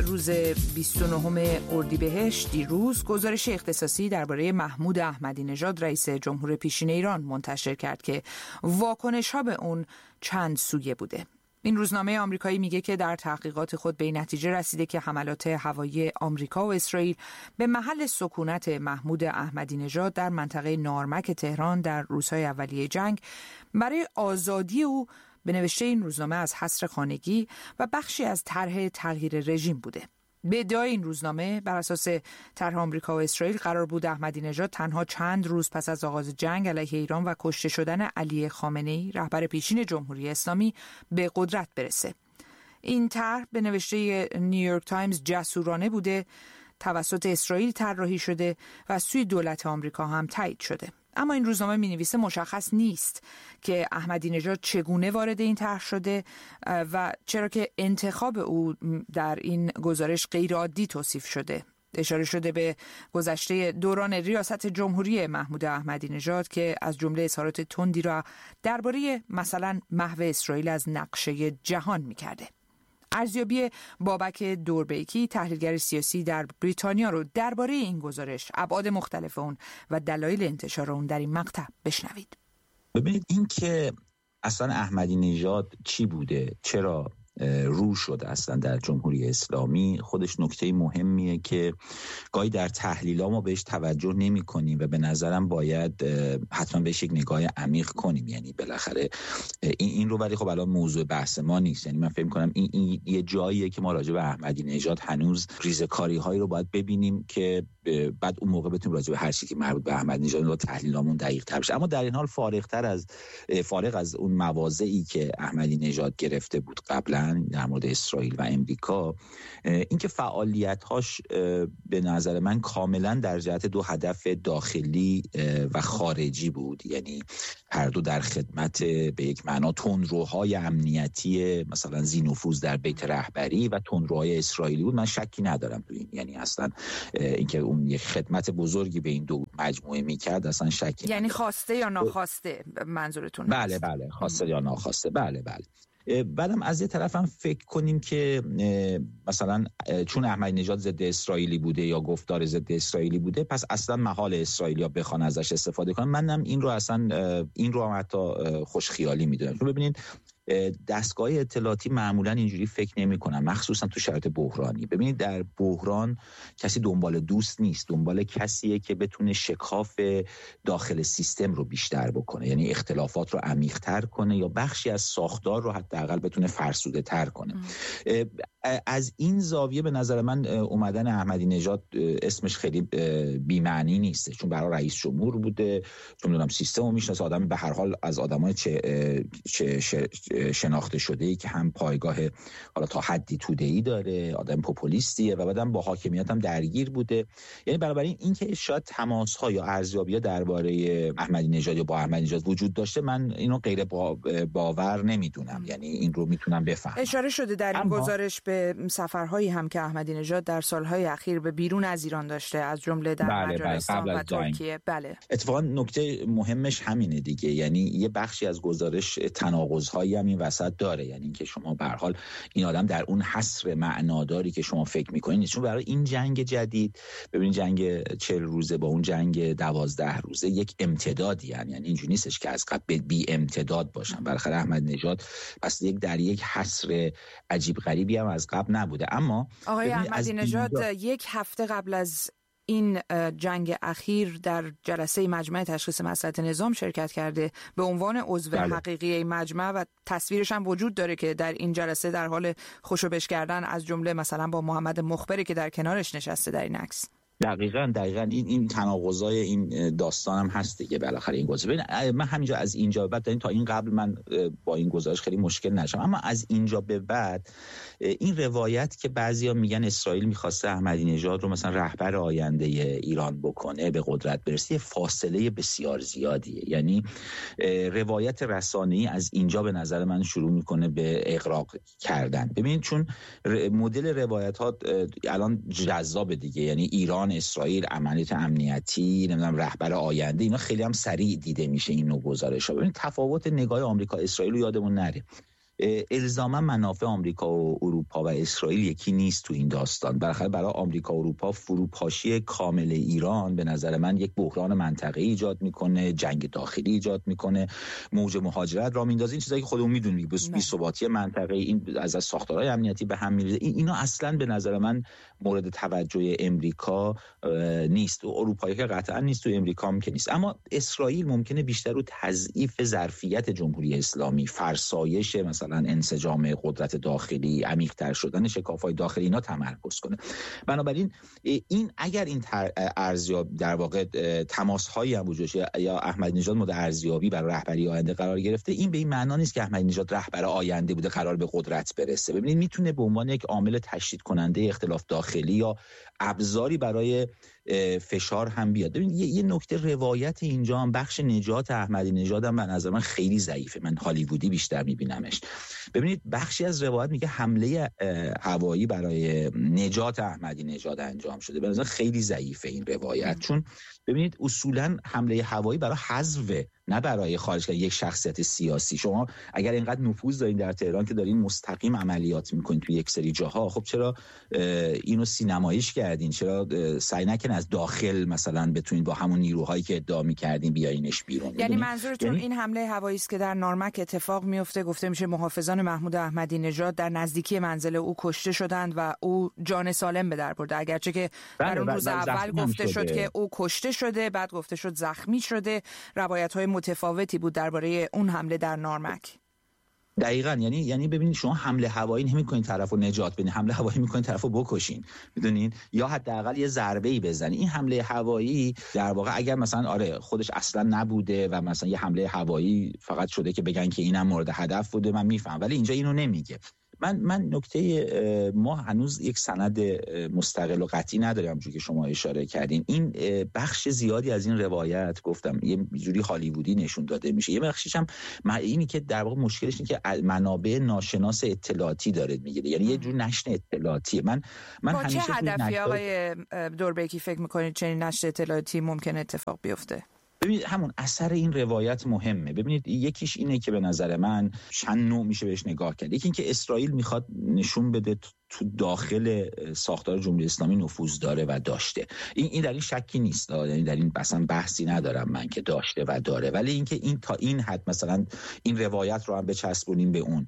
روز 29 اردیبهشت دیروز گزارش اختصاصی درباره محمود احمدی نژاد رئیس جمهور پیشین ایران منتشر کرد که واکنش‌ها به اون چند سویه بوده. این روزنامه آمریکایی میگه که در تحقیقات خود به نتیجه رسیده که حملات هوایی آمریکا و اسرائیل به محل سکونت محمود احمدی نژاد در منطقه نارمک تهران در روزهای اولیه جنگ برای آزادی او به نوشته این روزنامه از حصر خانگی و بخشی از طرح تغییر رژیم بوده. به ادعای این روزنامه بر اساس طرح آمریکا و اسرائیل قرار بود احمدی نژاد تنها چند روز پس از آغاز جنگ علیه ایران و کشته شدن علی خامنه‌ای رهبر پیشین جمهوری اسلامی به قدرت برسه. این طرح به نوشته نیویورک تایمز جسورانه بوده، توسط اسرائیل طراحی شده و از سوی دولت آمریکا هم تایید شده. اما این روزنامه می‌نویسه مشخص نیست که احمدی نژاد چگونه وارد این طرح شده و چرا که انتخاب او در این گزارش غیرعادی توصیف شده. اشاره شده به گذشته دوران ریاست جمهوری محمود احمدی نژاد که از جمله اظهارات تندی را درباره مثلا محو اسرائیل از نقشه جهان می‌کرده. ارزیابی بابک دوربیکی تحلیلگر سیاسی در بریتانیا رو درباره این گزارش، ابعاد مختلف اون و دلایل انتشار اون در این مقطع بشنوید. ببینید این که اصلا احمدی نژاد چی بوده، چرا رو شده اصلا در جمهوری اسلامی، خودش نکته مهمیه که گاهی در تحلیل‌ها ما بهش توجه نمی‌کنیم و به نظرم باید حتما بهش یک نگاه عمیق کنیم. یعنی بالاخره این رو، ولی خب الان موضوع بحث ما نیست. یعنی من فکر می‌کنم این یه جاییه که ما راجع به احمدی نژاد هنوز ریزکاری‌هایی رو باید ببینیم که بعد اون موقع بتونیم راجع به هر چیزی که مربوط به احمدی نژاد رو تحلیلامون دقیق‌تر بشه. اما در این حال فارغ از اون مواضعی که احمدی نژاد گرفته بود قبلا در مورد اسرائیل و امریکا، اینکه فعالیت‌هاش به نظر من کاملا در جهت دو هدف داخلی و خارجی بود. یعنی هر دو در خدمت به یک معنا تندروهای امنیتی مثلا ذی‌نفوذ در بیت رهبری و تندروهای اسرائیلی بود. من شکی ندارم تو این، یعنی اصلا اینکه اون یک خدمت بزرگی به این دو مجموعه می‌کرد اصلا شکی ندارم. یعنی خواسته یا ناخواسته منظورتون؟ بله خواسته یا ناخواسته. بله. بعدم از یه طرفم فکر کنیم که مثلا چون احمدی نژاد ضد اسرائیلی بوده یا گفتار ضد اسرائیلی بوده، پس اصلا محال اسرائیلیا بخوان ازش استفاده کنن. منم این رو هم حتی خوشخیالی میدونم. چون ببینید دستگاه اطلاعاتی معمولا اینجوری فکر نمی‌کنن، مخصوصا تو شرایط بحرانی. ببینید در بحران کسی دنبال دوست نیست، دنبال کسیه که بتونه شکاف داخل سیستم رو بیشتر بکنه، یعنی اختلافات رو عمیق‌تر کنه یا بخشی از ساختار رو حداقل بتونه فرسوده‌تر کنه. از این زاویه به نظر من اومدن احمدی نژاد اسمش خیلی بی‌معنی نیست، چون برای رئیس جمهور بوده، چون می‌دونم سیستم رو میشناسه، آدم به هر حال از آدمای شناخته شده‌ای که هم پایگاه حالا تا حدی توده‌ای داره، آدم پوپولیستیه و بعدم با حاکمیت هم درگیر بوده. یعنی بنابراین اینکه شاید تماس‌ها یا ارزیابی‌ها درباره احمدی نژاد یا با احمدی نژاد وجود داشته، من اینو غیر باور نمیدونم. یعنی این رو میتونم بفهمم. اشاره شده در این گزارش به سفرهایی هم که احمدی نژاد در سالهای اخیر به بیرون از ایران داشته، از جمله در مجارستان و ترکیه. بله. اتفاقا نکته مهمش همینه دیگه، یعنی یه بخشی از گزارش تناقض‌هایی هم این وسط داره. یعنی اینکه شما به هر حال این آدم در اون حصر معناداری که شما فکر می‌کنید، چون برای این جنگ جدید، ببینید جنگ 40 روزه با اون جنگ 12 روزه یک امتدادی، یعنی اینجوری نیستش که از قبل بی امتداد باشن. بالاخره احمدی نژاد پس در یک حصر عجیب غریبی هم از قبل نبوده. اما آقای احمدی نژاد یک هفته قبل از این جنگ اخیر در جلسه مجمع تشخیص مصلحت نظام شرکت کرده به عنوان عضو حقیقی این مجمع و تصویرش هم وجود داره که در این جلسه در حال خوشوبش کردن از جمله مثلا با محمد مخبری که در کنارش نشسته در این عکس. دقیقاً این تناقضای این داستان هم هست دیگه. بالاخره این گزارش من همینجا از اینجا به بعد، تا این قبل من با این گزارش خیلی مشکل نشم، اما از اینجا به بعد این روایت که بعضیا میگن اسرائیل می‌خواسته احمدی نژاد رو مثلا رهبر آینده ایران بکنه، به قدرت برسه، فاصله بسیار زیادیه. یعنی روایت رسانه‌ای از اینجا به نظر من شروع میکنه به اغراق کردن. ببینید چون مدل روایت‌ها الان جذاب دیگه، یعنی ایران، اسرائیل، عملیات امنیتی، نمیدونم رهبر آینده، اینا خیلی هم سریع دیده میشه این نوع گزارش‌ها. ببینید تفاوت نگاه آمریکا اسرائیل رو یادمون نره. الزاما منافع آمریکا و اروپا و اسرائیل یکی نیست تو این داستان. بالاخره برای آمریکا و اروپا فروپاشی کامل ایران به نظر من یک بحران منطقه‌ای ایجاد میکنه، جنگ داخلی ایجاد میکنه، موج مهاجرت را میندازه. این چیزایی که خودمون میدونیم، بی‌ثباتی منطقه‌ای، این از ساختارهای امنیتی به هم میریزه. اینا اصلا به نظر من مورد توجه امریکا نیست. و اروپایی که قطعا نیست، تو امریکا هم که نیست. اما اسرائیل ممکنه بیشتر رو تضعیف ظرفیت جمهوری اسلامی، فرسایش مثلا انسجام قدرت داخلی، عمیق‌تر شدن شکاف‌های داخلی اینا تمرکز کنه. بنابراین این اگر این ارزیابی در واقع تماس‌هایی هم وجود یا احمدی نژاد مورد ارزیابی برای رهبری آینده قرار گرفته، این به این معنا نیست که احمدی نژاد رهبر آینده بوده قرار به قدرت برسه. ببینید میتونه به عنوان یک عامل تشدید کننده اختلاف داخلی یا ابزاری برای فشار هم بیاد. ببینید یه نکته روایت اینجا هم بخش نجات احمدی نژاد هم به نظر من خیلی ضعیفه. من هالیوودی بیشتر میبینمش. ببینید بخشی از روایت میگه حمله هوایی برای نجات احمدی نژاد انجام شده. به نظر خیلی ضعیفه این روایت، چون ببینید اصولا حمله هوایی برای حذف، نه برای خارج کردن یک شخصیت سیاسی. شما اگر اینقدر نفوذ دارین در تهران که دارین مستقیم عملیات میکنین تو یک سری جاها، خب چرا اینو سینماییش کردین؟ چرا سعی نکنین از داخل مثلا بتونین با همون نیروهایی که ادعا میکردین بیاینش بیرون؟ یعنی منظورتون این حمله هوایی است که در نارمک اتفاق میفته؟ گفته میشه محافظان محمود احمدی نژاد در نزدیکی منزل او کشته شدند و او جان سالم به در برده، اگرچه که در اون روز اول گفته شد که او کشته شده، بعد گفته شد زخمی شده. روایت‌های متفاوتی بود درباره اون حمله در نارمک. دقیقاً. یعنی ببینید شما حمله هوایی نمی‌کنین طرفو نجات بدین، حمله هوایی می‌کنین طرفو بکشین، میدونین، یا حداقل یه ضربه‌ای بزنین. این حمله هوایی در واقع اگر مثلا خودش اصلا نبوده و مثلا یه حمله هوایی فقط شده که بگن که اینم مورد هدف بوده، من میفهمم، ولی اینجا اینو نمیگه. من نکته ما هنوز یک سند مستقل و قطعی نداریم، همونجوری که شما اشاره کردین. این بخش زیادی از این روایت گفتم یه جوری هالیوودی نشون داده میشه. یه بخشش هم اینی که در واقع مشکلش اینه که منابع ناشناس اطلاعاتی داره میگیره، یعنی یه جور نشر اطلاعاتی. من با چه هدفی آقای دوربکی فکر میکنید چنین نشر اطلاعاتی ممکن اتفاق بیفته؟ ببینید همون اثر این روایت مهمه. ببینید یکیش اینه که به نظر من چند نوع میشه بهش نگاه کرد. یکی این که اسرائیل میخواد نشون بده تو داخل ساختار جمهوری اسلامی نفوذ داره و داشته. این در این شکی نیست، یعنی در این اصلا بحثی ندارم من که داشته و داره، ولی اینکه این تا این حد مثلا این روایت رو هم بچسبونیم به اون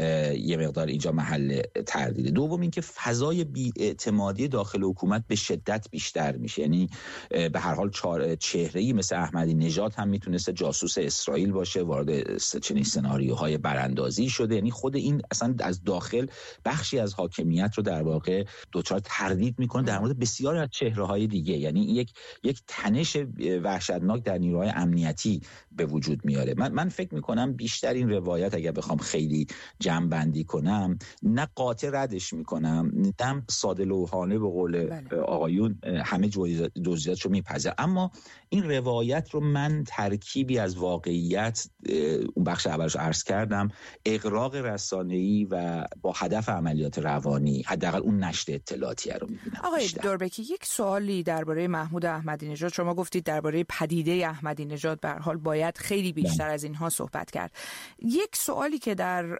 یه مقدار اینجا محل تردیده. دوم اینکه فضای بی‌اعتمادی داخل حکومت به شدت بیشتر میشه. یعنی به هر حال چهره‌ای مثل احمدی نژاد هم میتونسته جاسوس اسرائیل باشه، وارد چنین سناریوهای براندازی شده. یعنی خود این اصلا از داخل بخشی از حاکمیت رو در واقع دوچار تردید میکنه در مورد بسیاری از چهره‌های دیگه. یعنی یک تنش وحشتناک در نیروهای امنیتی به وجود میاره. من فکر میکنم بیشتر این روایت اگر بخوام خیلی جمع بندی کنم، نه قاطع ردش میکنم، نه ساده لوحانه به قول آقایون همه جزئیاتشو میپذیرم، اما این روایت رو من ترکیبی از واقعیت، اون بخش اولش عرض کردم، اغراق رسانه‌ای و با هدف عملیات روانی، حداقل اون نشر اطلاعاتی رو می‌بینم. آقای دوربکی، یک سوالی درباره محمود احمدی نژاد. شما گفتید درباره پدیده احمدی نژاد به هر حال باید خیلی بیشتر از اینها صحبت کرد. یک سوالی که در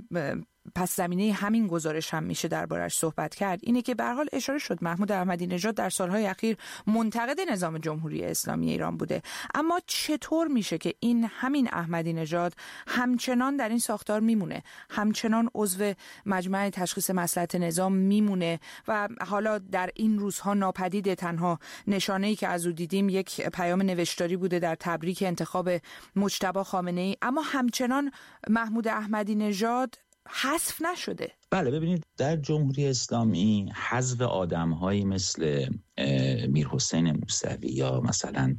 پس زمینه همین گزارش هم میشه دربارش صحبت کرد اینه که به هر حال اشاره شد محمود احمدی نژاد در سالهای اخیر منتقد نظام جمهوری اسلامی ایران بوده، اما چطور میشه که این همین احمدی نژاد همچنان در این ساختار میمونه، همچنان عضو مجمع تشخیص مصلحت نظام میمونه و حالا در این روزها ناپدید؟ تنها نشانه‌ای که از او دیدیم یک پیام نوشتاری بوده در تبریک انتخاب مجتبی خامنه‌ای، اما همچنان محمود احمدی نژاد حذف نشده. بله، ببینید در جمهوری اسلامی حذف آدم‌هایی مثل میرحسین موسوی یا مثلا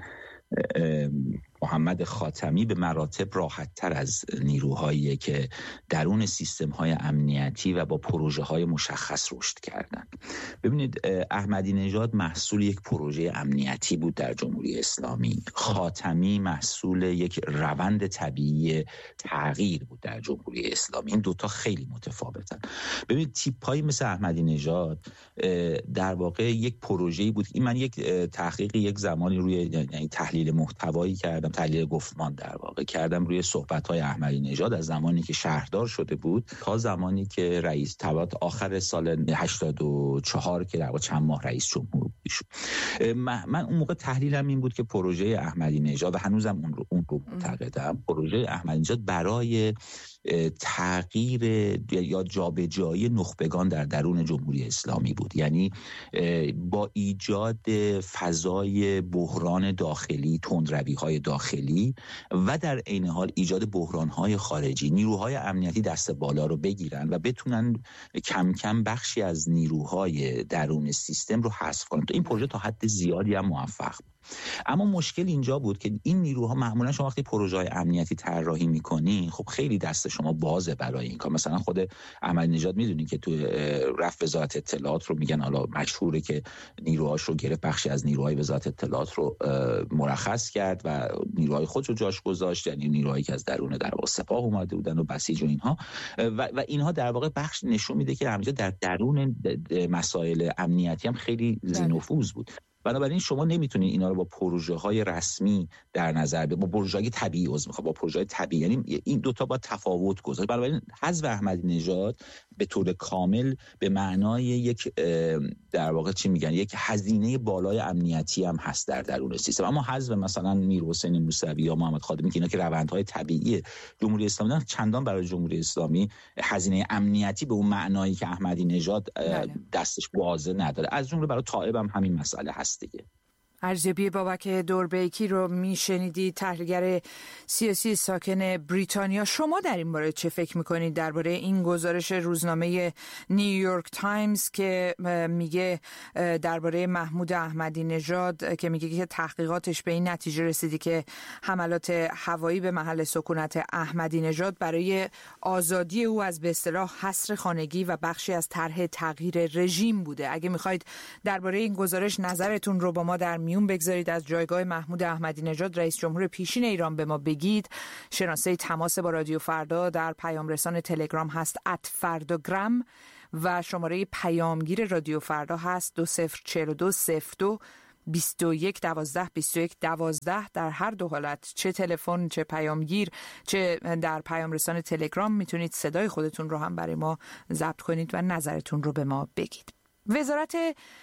محمد خاتمی به مراتب راحت‌تر از نیروهایی که درون سیستم‌های امنیتی و با پروژه‌های مشخص رشد کردند. ببینید احمدی نژاد محصول یک پروژه امنیتی بود در جمهوری اسلامی، خاتمی محصول یک روند طبیعی تغییر بود در جمهوری اسلامی. این دوتا خیلی متفاوتن. ببینید تیپ‌هایی مثل احمدی نژاد در واقع یک پروژه‌ای بود. من یک تحقیقی یک زمانی روی تحلیل محتوایی کردم، تحلیل گفتمان در واقع کردم روی صحبت‌های احمدی نژاد از زمانی که شهردار شده بود تا زمانی که رئیس توات آخر سال 84 که در واقع چند ماه رئیس جمهور شد. من اون موقع تحلیلم این بود که پروژه احمدی نژاد و هنوزم اون رو معتقدم، پروژه احمدی نژاد برای تغییر یا جابجایی نخبگان در درون جمهوری اسلامی بود. یعنی با ایجاد فضای بحران داخلی، تندروی‌های داخلی و در عین حال ایجاد بحران‌های خارجی، نیروهای امنیتی دست بالا رو بگیرن و بتونن کم کم بخشی از نیروهای درون سیستم رو حذف کنن. این پروژه تا حد زیادی هم موفق بود. اما مشکل اینجا بود که این نیروها معمولا شما وقتی پروژه‌های امنیتی طراحی می‌کنی، خب خیلی دست شما بازه برای این کار. مثلا خود احمدی نژاد می‌دونی که تو رفت وزارت اطلاعات رو میگن، حالا مشهوره که نیروهاش رو گرفت، بخشی از نیروهای وزارت اطلاعات رو مرخص کرد و نیروهای خودش رو جاش گذاشت، یعنی نیروهایی که از درون در واقع سپاه اومده بودن و بسیج و اینها و اینها در واقع بخش نشون میده که همینجا در درون مسائل امنیتی هم خیلی ذی‌نفوذ بود. بنابراین شما نمیتونید اینا رو با پروژه‌های رسمی در نظر بگیرید، با پروژه‌های طبیعی با پروژه‌های طبیعی، یعنی این دو تا با تفاوت گذاشت. بنابراین حذف احمدی نژاد به طور کامل به معنای یک در واقع چی میگن، یک هزینه بالای امنیتی هم هست در درون سیستم. اما حذف مثلا میرحسین موسوی یا محمد خادمی که اینا که روندهای طبیعی جمهوری اسلامی چندان برای جمهوری اسلامی هزینه امنیتی به اون معنایی که احمدی نژاد دستش بازه نداره. از جمله برای طائب هم همین مسئله هست دیگه. ارزیابی بابک دوربیکی رو میشنیدید، تحلیلگر سیاسی ساکن بریتانیا. شما در این باره چه فکر میکنید درباره این گزارش روزنامه نیویورک تایمز که میگه درباره محمود احمدی نژاد که میگه که تحقیقاتش به این نتیجه رسیدی که حملات هوایی به محل سکونت احمدی نژاد برای آزادی او از به اصطلاح حصر خانگی و بخشی از طرح تغییر رژیم بوده. اگه میخواید درباره این گزارش نظرتون رو با ما در میون بگذارید، از جایگاه محمود احمدی نژاد رئیس جمهور پیشین ایران به ما بگید، شناسه تماس با رادیو فردا در پیام رسان تلگرام هست @فرداگرام و شماره پیامگیر رادیو فردا هست 204202 21 12 21 12. در هر دو حالت، چه تلفن چه پیامگیر چه در پیام رسان تلگرام، میتونید صدای خودتون رو هم برای ما ضبط کنید و نظرتون رو به ما بگید. وزارت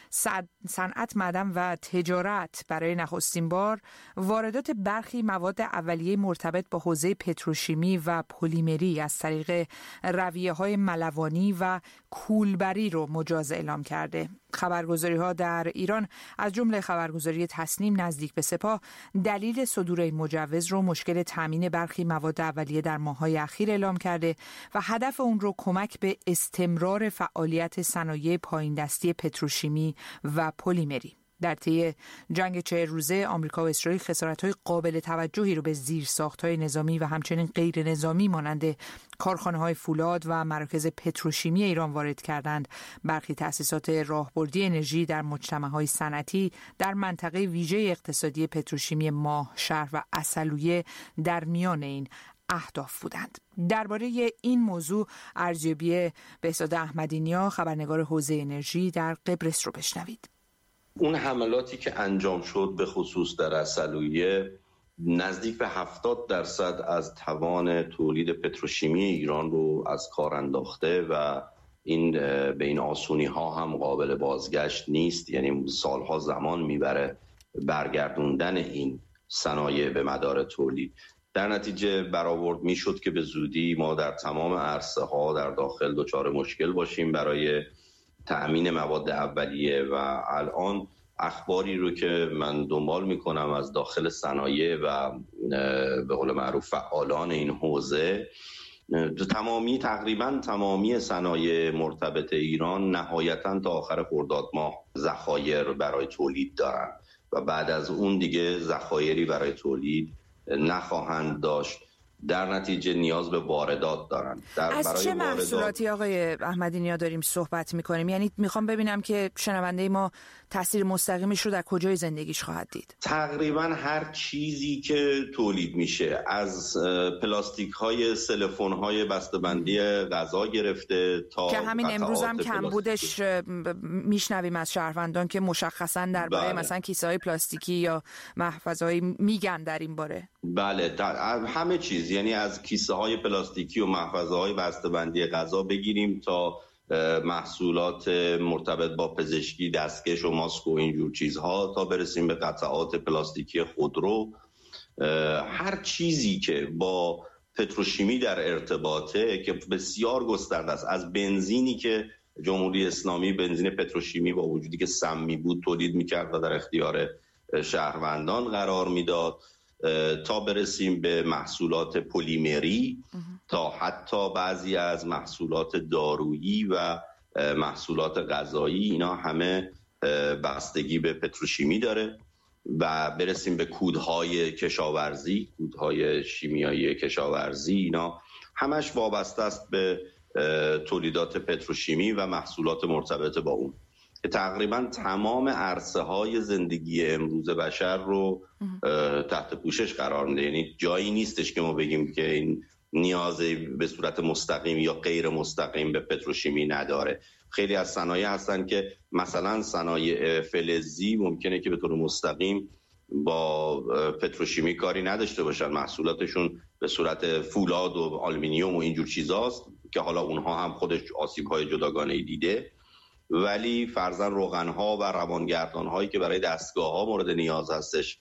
صنعت، معدن و تجارت برای نخستین بار واردات برخی مواد اولیه مرتبط با حوزه پتروشیمی و پلیمری از طریق رویه‌های ملوانی و کولبری رو مجاز اعلام کرده. خبرگزاری‌ها در ایران از جمله خبرگزاری تصنیم نزدیک به سپاه دلیل صدور مجوز رو مشکل تامین برخی مواد اولیه در ماه‌های اخیر اعلام کرده و هدف اون رو کمک به استمرار فعالیت صنایع پایین‌دستی پتروشیمی و پلیمری. در طی جنگ 4 روزه آمریکا و اسرائیل خسارت‌های قابل توجهی رو به زیرساخت‌های نظامی و همچنین غیر نظامی مانند کارخانه‌های فولاد و مراکز پتروشیمی ایران وارد کردند. برخی تأسیسات راهبردی انرژی در مجتمع‌های صنعتی در منطقه ویژه اقتصادی پتروشیمی ماه شهر و عسلویه در میان این اهداف بودند. درباره این موضوع ارزیابی بهزاد احمدی‌نیا، خبرنگار حوزه انرژی در قبرس رو بشنوید. اون حملاتی که انجام شد به خصوص در عسلویه نزدیک به 70% از توان تولید پتروشیمی ایران رو از کار انداخته و این به این آسونی ها هم قابل بازگشت نیست. یعنی سالها زمان میبره برگردوندن این صنایع به مدار تولید. در نتیجه برآورد میشد که به زودی ما در تمام عرصه ها در داخل دچار مشکل باشیم برای تأمین مواد اولیه و الان اخباری رو که من دنبال میکنم از داخل صنایع و به قول معروف فعالان این حوزه، تقریبا تمامی صنایع مرتبط ایران نهایتاً تا آخر خرداد ماه ذخایر برای تولید دارن و بعد از اون دیگه ذخایری برای تولید نخواهند داشت. در نتیجه نیاز به واردات دارن. از چه محصولاتی آقای احمدی نژاد داریم صحبت میکنیم؟ یعنی میخوام ببینم که شنونده ما تاثیر مستقیمش رو در کجای زندگیش خواهد دید. تقریبا هر چیزی که تولید میشه، از پلاستیک های تلفن های بسته‌بندی غذا گرفته تا که همین امروز هم کمبودش میشنویم از شهروندان که مشخصا درباره مثلا کیسه های پلاستیکی یا محفظه‌های میگن در این باره. بله، همه چیز، یعنی از کیسه های پلاستیکی و محفظه های بسته‌بندی غذا بگیریم تا محصولات مرتبط با پزشکی، دستکش و ماسک و اینجور چیزها، تا برسیم به قطعات پلاستیکی خودرو. هر چیزی که با پتروشیمی در ارتباطه که بسیار گسترده است، از بنزینی که جمهوری اسلامی بنزین پتروشیمی با وجودی که سمی بود تولید میکرد و در اختیار شهروندان قرار میداد، تا برسیم به محصولات پلیمری، تا حتی بعضی از محصولات دارویی و محصولات غذایی، اینا همه بستگی به پتروشیمی داره. و برسیم به کودهای کشاورزی، کودهای شیمیایی کشاورزی، اینا همش وابسته است به تولیدات پتروشیمی و محصولات مرتبط با اون، که تقریبا تمام عرصه های زندگی امروز بشر رو تحت پوشش قرار میده. یعنی جایی نیستش که ما بگیم که این نیازی به صورت مستقیم یا غیر مستقیم به پتروشیمی نداره. خیلی از صنایع هستن که مثلا صنایع فلزی ممکنه که به طور مستقیم با پتروشیمی کاری نداشته باشن، محصولاتشون به صورت فولاد و آلومینیوم و اینجور چیزاست که حالا اونها هم خودش آسیب‌های جداگانه‌ای دیده، ولی فرضاً روغن‌ها و روانگردان‌هایی که برای دستگاه‌ها مورد نیاز هستش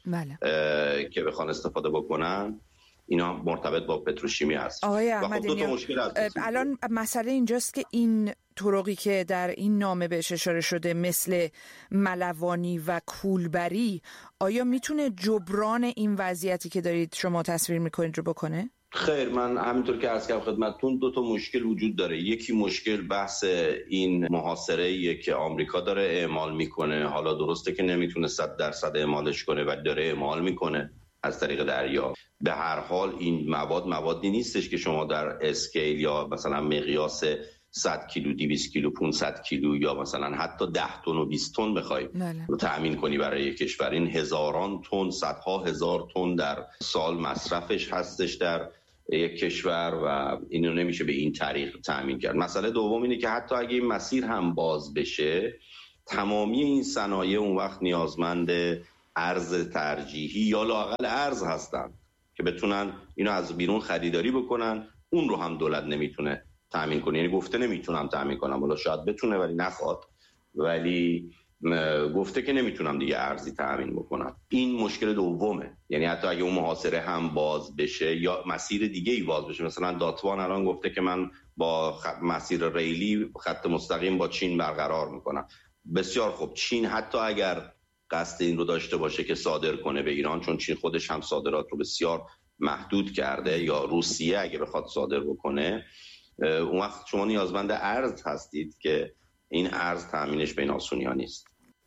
که بخوان استفاده بکنن، اینا مرتبط با پتروشیمی هست. آقای احمدی نژاد، الان مسئله اینجاست که این طرقی که در این نامه بهش اشاره شده مثل ملوانی و کولبری، آیا میتونه جبران این وضعیتی که دارید شما تصویر میکنید رو بکنه؟ خیر، من همینطور که عرض کردم خدمتتون، دو تا مشکل وجود داره. یکی مشکل بحث این محاصره‌ایه که آمریکا داره اعمال میکنه. حالا درسته که نمیتونه 100% اعمالش کنه ولی داره اعمال میکنه از طریق دریا. به هر حال این موادی نیستش که شما در اسکیل یا مثلا مقیاس 100 کیلو، 200 کیلو، 500 کیلو یا مثلا حتی 10 تن و 20 تن بخوای رو تأمین کنی برای یک کشور. این هزاران تن، صدها هزار تن در سال مصرفش هستش در یک کشور و اینو نمیشه به این طریق تأمین کرد. مسئله دوم اینه که حتی اگه این مسیر هم باز بشه، تمامی این صنایع اون وقت نیازمند ارز ترجیحی یا لااقل ارز هستن که بتونن اینو از بیرون خریداری بکنن. اون رو هم دولت نمیتونه تأمین کنه. یعنی گفته نمیتونم تأمین کنم، ولی شاید بتونه ولی نخواد، ولی گفته که نمیتونم دیگه ارزی تأمین بکنم. این مشکل دومه. یعنی حتی اگه اون محاصره هم باز بشه یا مسیر دیگه ای باز بشه، مثلا داتوان الان گفته که من با مسیر ریلی خط مستقیم با چین برقرار میکنم. بسیار خوب، چین حتی اگر قصد این رو داشته باشه که صادر کنه به ایران، چون چین خودش هم صادرات رو بسیار محدود کرده، یا روسیه اگه بخواد صادر بکنه، اون وقت شما نیازمند ارز هستید که این ارز تأمینش به این آسونی‌ها نیست.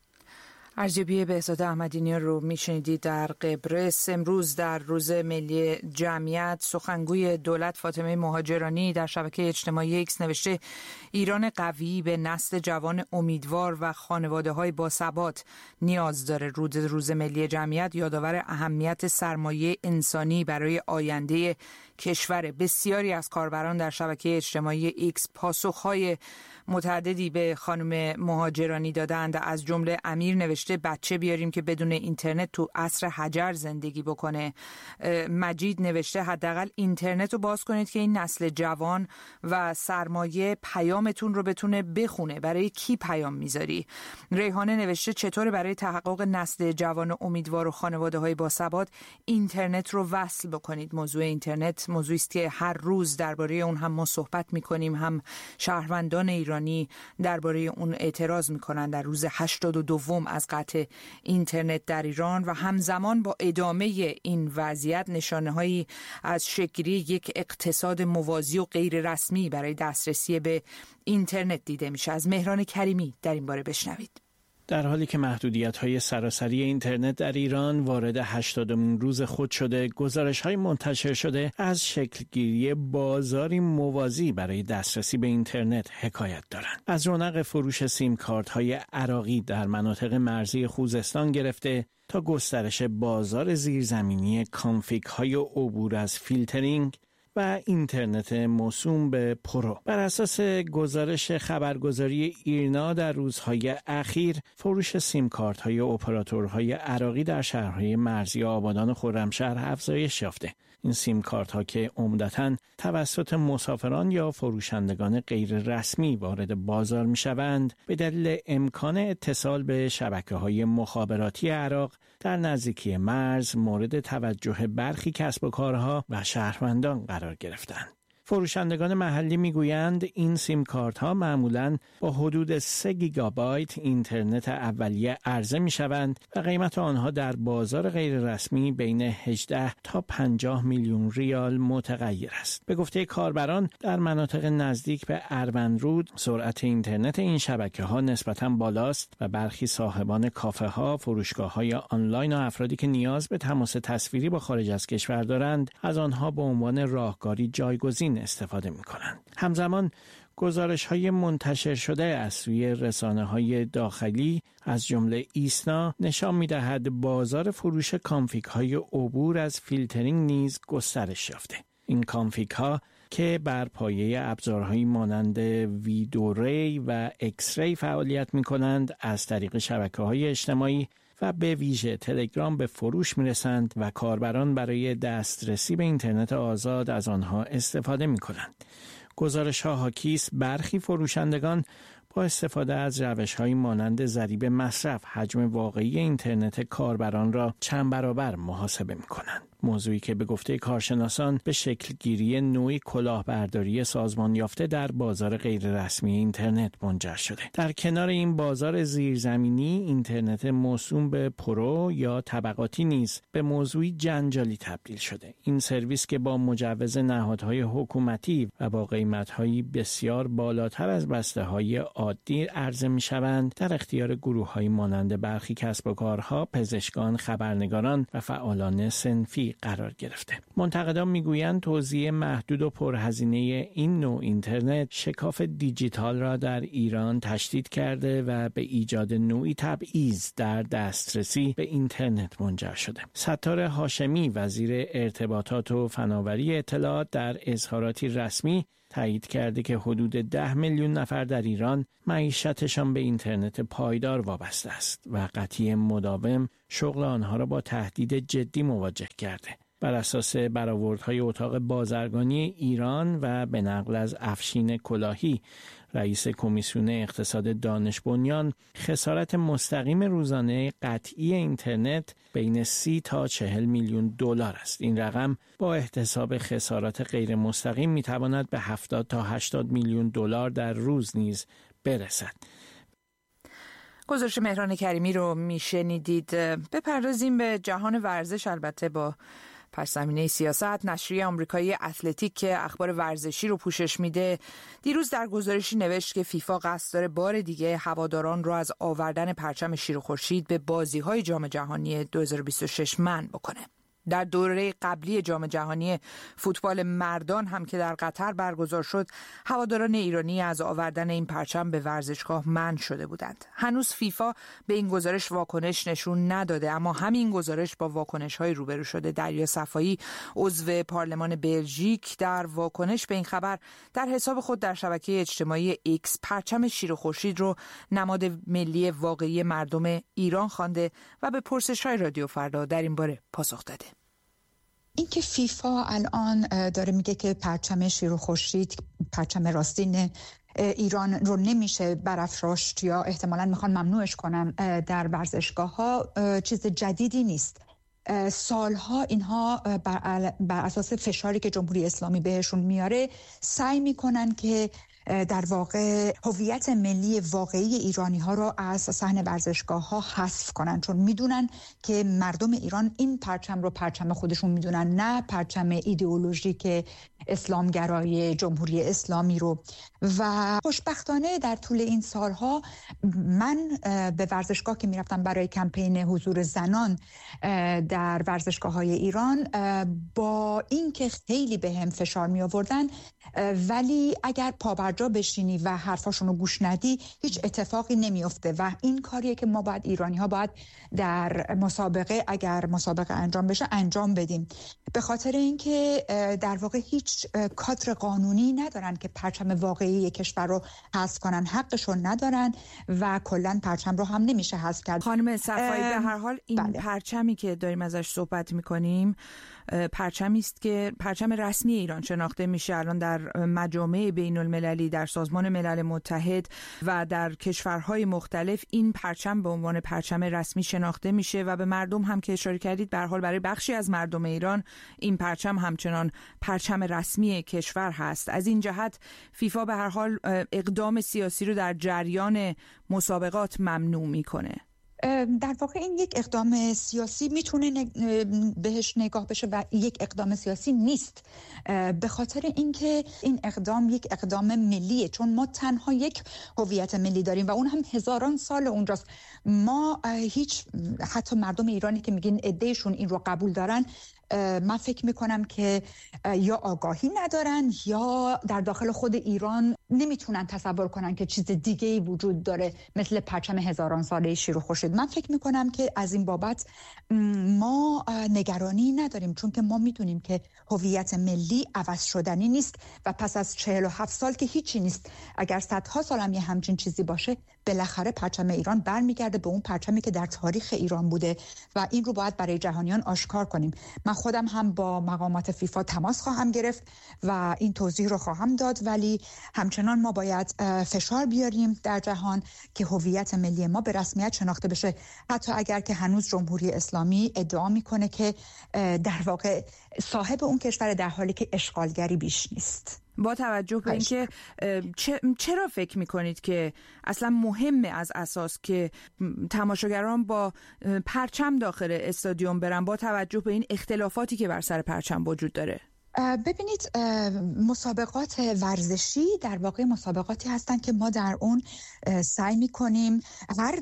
ارزیابی بهزاد احمدی نژاد رو میشنیدید. در قبرس امروز در روز ملی جمعیت، سخنگوی دولت فاطمه مهاجرانی در شبکه اجتماعی ایکس نوشته ایران قوی به نسل جوان امیدوار و خانواده‌های باثبات نیاز داره. روز ملی جمعیت یادآور اهمیت سرمایه انسانی برای آینده کشور. بسیاری از کاربران در شبکه اجتماعی ایکس پاسخ‌های متعددی به خانم مهاجرانی دادند. از جمله امیر نوشته بچه بیاریم که بدون اینترنت تو عصر حجر زندگی بکنه. مجید نوشته حداقل اینترنت رو باز کنید که این نسل جوان و سرمایه پیامتون رو بتونه بخونه. برای کی پیام میذاری؟ ریحانه نوشته چطور برای تحقق نسل جوان امیدوار و خانواده‌های باثبات اینترنت رو وصل بکنید. موضوع اینترنت موضوعی است که هر روز درباره اون هم ما صحبت می‌کنیم، هم شهروندان ایرانی درباره اون اعتراض می‌کنند در روز 82 از قطع اینترنت در ایران، و همزمان با ادامه این وضعیت نشانه‌هایی از شکلی یک اقتصاد موازی و غیر رسمی برای دسترسی به اینترنت دیده میشه. از مهران کریمی در این باره بشنوید. در حالی که محدودیت‌های سراسری اینترنت در ایران وارد 80مین روز خود شده، گزارش‌های منتشر شده از شکلگیری بازاری موازی برای دسترسی به اینترنت حکایت دارند. از رونق فروش سیم کارت‌های عراقی در مناطق مرزی خوزستان گرفته تا گسترش بازار زیرزمینی کانفیگ‌های عبور از فیلترینگ و اینترنت موسوم به پرو. بر اساس گزارش خبرگزاری ایرنا در روزهای اخیر، فروش سیم کارت های اپراتورهای عراقی در شهرهای مرزی آبادان و خرمشهر افزایش یافته. این سیم کارت ها که عمدتاً توسط مسافران یا فروشندگان غیر رسمی وارد بازار می شوند، به دلیل امکان اتصال به شبکه‌های مخابراتی عراق در نزدیکی مرز مورد توجه برخی کسب و کارها و شهروندان قرار گرفتند. فروشندگان محلی میگویند این سیم کارت ها معمولاً با حدود 3 گیگابایت اینترنت اولیه عرضه می شوند و قیمت آنها در بازار غیر رسمی بین 18 تا 50 میلیون ریال متغیر است. به گفته کاربران در مناطق نزدیک به اروندرود سرعت اینترنت این شبکه ها نسبتاً بالاست و برخی صاحبان کافه ها، فروشگاه های آنلاین و افرادی که نیاز به تماس تصویری با خارج از کشور دارند از آنها به عنوان راهکاری جایگزین استفاده می‌کنند. همزمان گزارش‌های منتشر شده از سوی رسانه‌های داخلی از جمله ایسنا نشان می‌دهد بازار فروش کانفیگ‌های عبور از فیلترینگ نیز گسترش یافته. این کانفیگ‌ها که بر پایه ابزارهایی مانند ویدوری و اکسری فعالیت می‌کنند از طریق شبکه‌های اجتماعی و به ویژه تلگرام به فروش می‌رسند و کاربران برای دسترسی به اینترنت آزاد از آنها استفاده می‌کنند. گزارش‌ها حاکی است برخی فروشندگان با استفاده از روش‌هایی مانند ضریب مصرف حجم واقعی اینترنت کاربران را چند برابر محاسبه می‌کنند. موضوعی که به گفته کارشناسان به شکلگیری نوعی کلاهبرداری سازمان یافته در بازار غیررسمی اینترنت منجر شده. در کنار این بازار زیرزمینی، اینترنت موسوم به پرو یا طبقاتی نیز به موضوعی جنجالی تبدیل شده. این سرویس که با مجوز نهادهای حکومتی و با قیمت‌هایی بسیار بالاتر از بسته‌های عادی عرضه می‌شوند، در اختیار گروه‌هایی مانند برخی کسب و کارها، پزشکان، خبرنگاران و فعالان صنفی قرار گرفته. منتقدان میگویند توزیع محدود و پرهزینه این نوع اینترنت شکاف دیجیتال را در ایران تشدید کرده و به ایجاد نوعی تبعیض در دسترسی به اینترنت منجر شده. ستار هاشمی وزیر ارتباطات و فناوری اطلاعات در اظهاراتی رسمی تایید کرده که حدود 10 میلیون نفر در ایران معیشتشان به اینترنت پایدار وابسته است و قطعی مداوم شغل آنها را با تهدید جدی مواجه کرده. بر اساس برآوردهای اتاق بازرگانی ایران و به نقل از افشین کلاهی، رئیس کمیسیون اقتصاد دانش بنیان، خسارت مستقیم روزانه قطعی اینترنت بین 30 تا 40 میلیون دلار است. این رقم با احتساب خسارات غیر مستقیم میتواند به 70 تا 80 میلیون دلار در روز نیز برسد. گزارش مهران کریمی رو میشنیدید. بپردازیم به جهان ورزش، البته با پس‌زمینه سیاست. نشریه آمریکایی اتلتیک که اخبار ورزشی رو پوشش میده، دیروز در گزارشی نوشت که فیفا قصد داره بار دیگه هواداران رو از آوردن پرچم شیر و خورشید به بازی‌های جام جهانی 2026 منع بکنه. در دوره قبلی جام جهانی فوتبال مردان هم که در قطر برگزار شد، هواداران ایرانی از آوردن این پرچم به ورزشگاه منع شده بودند. هنوز فیفا به این گزارش واکنش نشون نداده، اما همین گزارش با واکنش‌های روبرو شده. دریا صفایی، عضو پارلمان بلژیک، در واکنش به این خبر در حساب خود در شبکه اجتماعی ایکس پرچم شیر و خورشید رو نماد ملی واقعی مردم ایران خوانده و به پرسش‌های رادیو فردا در این باره پاسخ داده. اینکه فیفا الان داره میگه که پرچم شیر و خورشید، پرچم راستین ایران رو نمیشه برافراشت یا احتمالاً میخوان ممنوعش کنن در ورزشگاه‌ها، چیز جدیدی نیست. سالها اینها بر اساس فشاری که جمهوری اسلامی بهشون میاره سعی میکنن که در واقع هویت ملی واقعی ایرانی ها را از صحن ورزشگاه ها حذف کنن، چون میدونن که مردم ایران این پرچم رو پرچم خودشون میدونن، نه پرچم ایدئولوژی که اسلامگرای جمهوری اسلامی رو. و خوشبختانه در طول این سالها من به ورزشگاه که میرفتم برای کمپین حضور زنان در ورزشگاه‌های ایران، با اینکه خیلی به هم فشار می آوردن، ولی اگر پابرجا بشینی و حرفاشون رو گوش ندی هیچ اتفاقی نمیفته و این کاریه که ما باید ایرانی‌ها باید در مسابقه، اگر مسابقه انجام بشه، انجام بدیم. به خاطر اینکه در واقع هیچ کادر قانونی ندارن که پرچم واقعی کشور رو حذف کنن، حقشون ندارن و کلا پرچم رو هم نمیشه حذف کرد. خانم صفایی، به هر حال این پرچمی که داریم ازش صحبت میکنیم پرچمی است که پرچم رسمی ایران شناخته میشه الان در مجامع بین المللی، در سازمان ملل متحد و در کشورهای مختلف. این پرچم به عنوان پرچم رسمی شناخته میشه و به مردم هم که اشاره کردید، به هر حال برای بخشی از مردم ایران این پرچم همچنان پرچم رسمی کشور هست. از این جهت فیفا به هر حال اقدام سیاسی رو در جریان مسابقات ممنوع میکنه. در واقع این یک اقدام سیاسی میتونه بهش نگاه بشه و یک اقدام سیاسی نیست، به خاطر اینکه این اقدام یک اقدام ملیه، چون ما تنها یک هویت ملی داریم و اون هم هزاران سال اونجاست. ما حتی مردم ایرانی که میگین عدهشون این رو قبول دارن، من فکر میکنم که یا آگاهی ندارن یا در داخل خود ایران نمیتونن تصور کنن که چیز دیگه‌ای وجود داره مثل پرچم هزاران ساله شیر و خورشید. من فکر میکنم که از این بابت ما نگرانی نداریم، چون که ما میدونیم که هویت ملی عوض شدنی نیست و پس از 47 سال که هیچی نیست. اگر صدها سال هم یه همچین چیزی باشه، بالاخره پرچم ایران برمیگرده به اون پرچمی که در تاریخ ایران بوده و این رو باید برای جهانیان آشکار کنیم. من خودم هم با مقامات فیفا تماس خواهم گرفت و این توضیح رو خواهم داد، ولی همچنان ما باید فشار بیاریم در جهان که هویت ملی ما به رسمیت شناخته بشه، حتی اگر که هنوز جمهوری اسلامی ادعا میکنه که در واقع صاحب اون کشور، در حالی که اشغالگری بیش نیست. با توجه به اینکه چرا فکر میکنید که اصلا مهمه از اساس که تماشاگران با پرچم داخل استادیوم برن، با توجه به این اختلافاتی که بر سر پرچم وجود داره؟ ببینید، مسابقات ورزشی در واقع مسابقاتی هستن که ما در اون سعی میکنیم، هر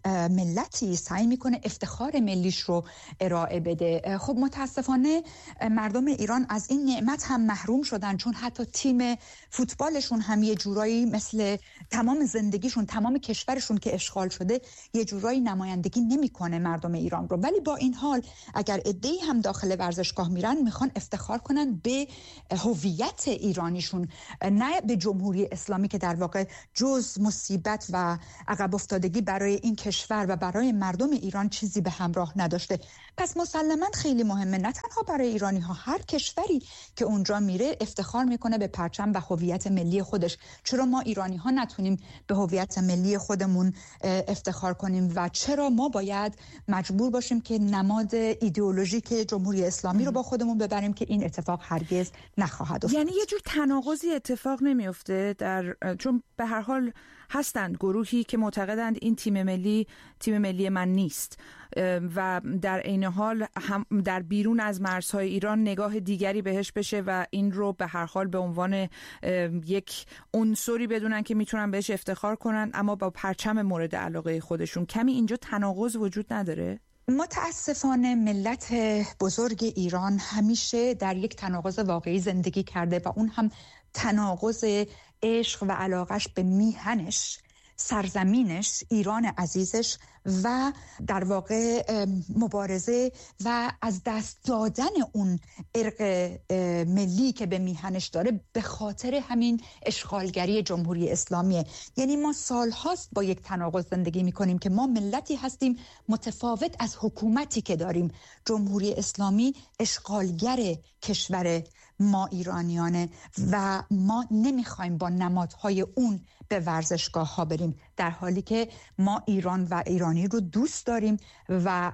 ملتی سعی میکنه افتخار ملیش رو ارائه بده. خب متاسفانه مردم ایران از این نعمت هم محروم شدن، چون حتی تیم فوتبالشون هم یه جورایی مثل تمام زندگیشون، تمام کشورشون که اشغال شده، یه جورایی نمایندگی نمیکنه مردم ایران رو. ولی با این حال اگر عده‌ای هم داخل ورزشگاه میرن، میخوان افتخار کنن به هویت ایرانیشون، نه به جمهوری اسلامی که در واقع جز مصیبت و عقب افتادگی برای این کشور و برای مردم ایران چیزی به همراه نداشته. پس مسلماً خیلی مهمه، نه تنها برای ایرانی ها، هر کشوری که اونجا میره افتخار میکنه به پرچم و هویت ملی خودش. چرا ما ایرانی ها نتونیم به هویت ملی خودمون افتخار کنیم و چرا ما باید مجبور باشیم که نماد ایدئولوژیک جمهوری اسلامی رو با خودمون ببریم که این اتفاق هرگز نخواهد افتاد؟ یعنی یه جور تناقضی اتفاق نمیفته چون به هر حال هستند گروهی که معتقدند این تیم ملی من نیست و در عین حال هم در بیرون از مرزهای ایران نگاه دیگری بهش بشه و این رو به هر حال به عنوان یک عنصری بدونن که میتونن بهش افتخار کنن، اما با پرچم مورد علاقه خودشون. کمی اینجا تناقض وجود نداره؟ متاسفانه ملت بزرگ ایران همیشه در یک تناقض واقعی زندگی کرده و اون هم تناقض عشق و علاقش به میهنش، سرزمینش، ایران عزیزش و در واقع مبارزه و از دست دادن اون ارق ملی که به میهنش داره به خاطر همین اشغالگری جمهوری اسلامیه. یعنی ما سالهاست با یک تناقض زندگی میکنیم که ما ملتی هستیم متفاوت از حکومتی که داریم. جمهوری اسلامی اشغالگر کشور ما ایرانیانه و ما نمیخوایم با نمادهای اون به ورزشگاه ها بریم، در حالی که ما ایران و ایرانی رو دوست داریم و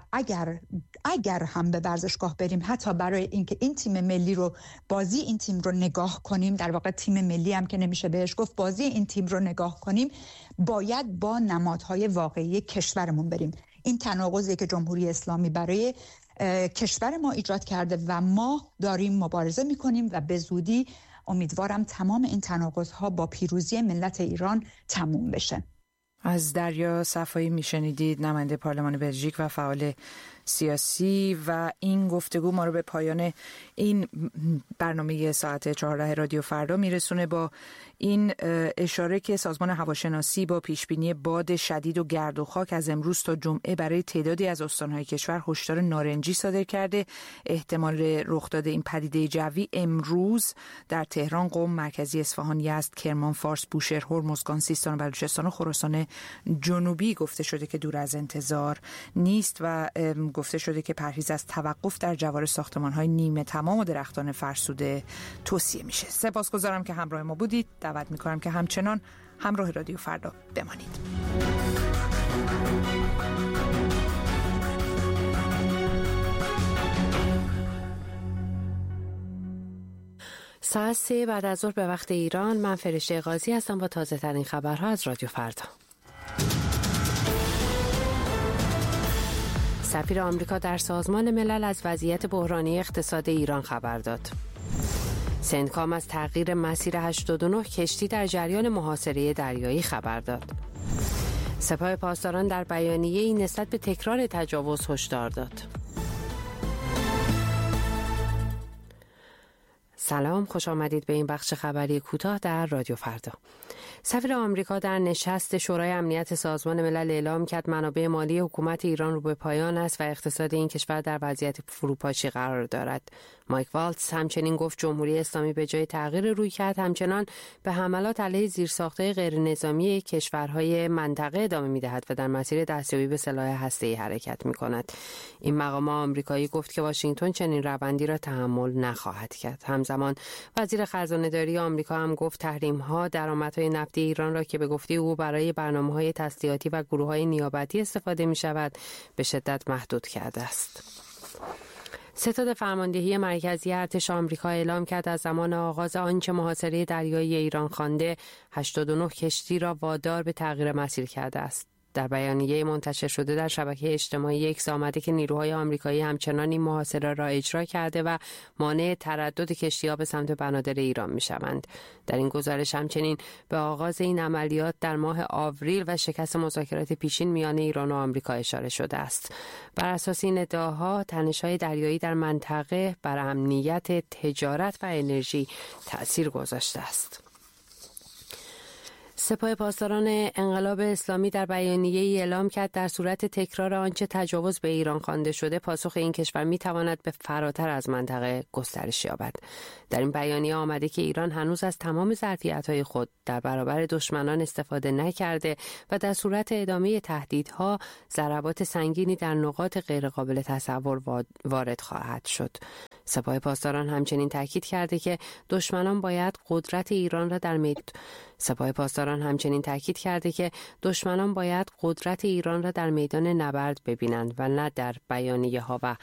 اگر هم به ورزشگاه بریم، حتی برای اینکه این تیم ملی رو، بازی این تیم رو نگاه کنیم، در واقع تیم ملی هم که نمیشه بهش گفت، بازی این تیم رو نگاه کنیم، باید با نمادهای واقعی کشورمون بریم. این تناقضی که جمهوری اسلامی برای کشور ما ایجاد کرده و ما داریم مبارزه میکنیم و به زودی امیدوارم تمام این تناقض‌ها با پیروزی ملت ایران تموم بشه. از دریا صفایی میشنیدید، نماینده پارلمان بلژیک و فعال سیاسی، و این گفتگو ما رو به پایان این برنامه ساعت 14 رادیو فردا میرسونه با این اشاره که سازمان هواشناسی با پیشبینی باد شدید و گرد و خاک از امروز تا جمعه برای تعدادی از استان‌های کشور هشدار نارنجی صادر کرده. احتمال رخ داده این پدیده جوی امروز در تهران، قم، مرکزی اصفهان، یزد، کرمان، فارس، بوشهر، هرمز، سیستان و بلوچستان و خراسان جنوبی گفته شده که دور از انتظار نیست و گفته شده که پرهیز از توقف در جوار ساختمان‌های نیمه تمام و درختان فرسوده توصیه میشه. سپاسگزارم که همراه ما بودید. دعوت میکنم که همچنان همراه رادیو فردا بمانید. ساعت 3 بعد از ظهر به وقت ایران. من فرشته قاضی هستم با تازه ترین خبرها از رادیو فردا. سفیر آمریکا در سازمان ملل از وضعیت بحرانی اقتصاد ایران خبر داد. سندکام از تغییر مسیر 89 کشتی در جریان محاصره دریایی خبر داد. سپاه پاسداران در بیانیه‌ای نسبت به تکرار تجاوز هشدار داد. سلام، خوش آمدید به این بخش خبری کوتاه در رادیو فردا. سفیر آمریکا در نشست شورای امنیت سازمان ملل اعلام کرد منابع مالی حکومت ایران رو به پایان است و اقتصاد این کشور در وضعیت فروپاشی قرار دارد. مایک والتز همچنین گفت جمهوری اسلامی به جای تغییر رویکرد همچنان به حملات علیه زیرساخت‌های غیر نظامی کشورهای منطقه ادامه می‌دهد و در مسیر دستیابی به سلاح هسته‌ای حرکت می‌کند. این مقام آمریکایی گفت که واشنگتن چنین روندی را تحمل نخواهد کرد. همزمان وزیر خزانه‌داری آمریکا هم گفت تحریم‌ها درآمدهای نفتی ایران را که به گفته او برای برنامه‌های تسلیحاتی و گروه‌های نیابتی استفاده می‌شود به شدت محدود کرده است. ستاد فرماندهی مرکزی ارتش آمریکا اعلام کرد از زمان آغاز آنچه محاصره دریایی ایران خوانده 89 کشتی را وادار به تغییر مسیر کرده است. در بیانیه منتشر شده در شبکه اجتماعی اکس آمده که نیروهای آمریکایی همچنان این محاصره را اجرا کرده و مانع تردد کشتی‌ها به سمت بنادر ایران می‌شوند. در این گزارش همچنین به آغاز این عملیات در ماه آوریل و شکست مذاکرات پیشین میان ایران و آمریکا اشاره شده است. بر اساس این ادعاها تنش‌های دریایی در منطقه بر امنیت تجارت و انرژی تأثیر گذاشته است. سپاه پاسداران انقلاب اسلامی در بیانیه‌ای اعلام کرد در صورت تکرار آنچه تجاوز به ایران خوانده شده پاسخ این کشور می‌تواند به فراتر از منطقه گسترش یابد. در این بیانیه آمده که ایران هنوز از تمام ظرفیت‌های خود در برابر دشمنان استفاده نکرده و در صورت ادامه تهدیدها ضربات سنگینی در نقاط غیرقابل تصور وارد خواهد شد. سپاه پاسداران همچنین تاکید کرده که دشمنان باید قدرت ایران را در میدان نبرد ببینند و نه در بیانیه‌ها و